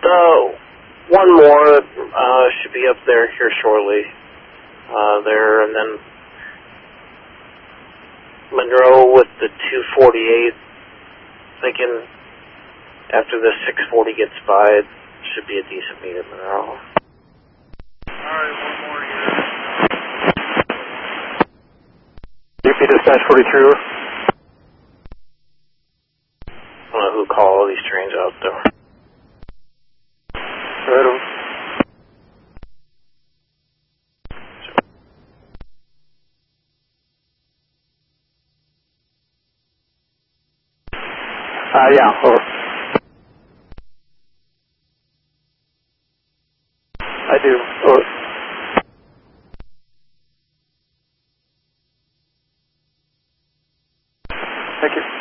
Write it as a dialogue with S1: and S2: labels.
S1: One more should be up there here shortly. There, and then Monroe with the 248. Thinking after the 640 gets by, it should be a decent meet at Monroe.
S2: Alright, one more here.
S3: UP dispatch 42.
S1: I don't know who called all these trains out there.
S3: Right on. Yeah, over. I do, over. Thank you.